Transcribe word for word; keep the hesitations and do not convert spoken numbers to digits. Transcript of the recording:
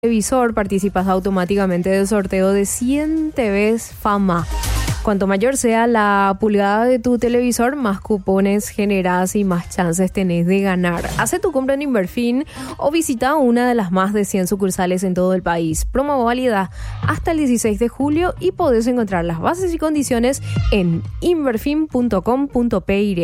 Televisor, participas automáticamente del sorteo de cien T Vs Fama. Cuanto mayor sea la pulgada de tu televisor, más cupones generás y más chances tenés de ganar. Hace tu compra en Inverfin o visita una de las más de cien sucursales en todo el país. Promo válida hasta el dieciséis de julio y podés encontrar las bases y condiciones en inverfin punto com punto pe.